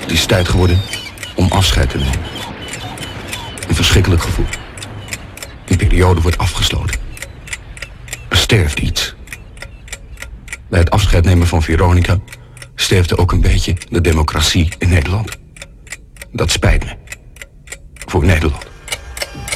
Het is tijd geworden om afscheid te nemen. Een verschrikkelijk gevoel. Een periode wordt afgesloten. Er sterft iets. Bij het afscheid nemen van Veronica sterfte ook een beetje de democratie in Nederland. Dat spijt me. Voor Nederland.